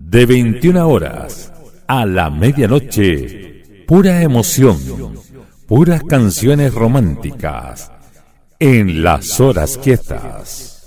De 21 horas a la medianoche, pura emoción, puras canciones románticas, en las horas quietas.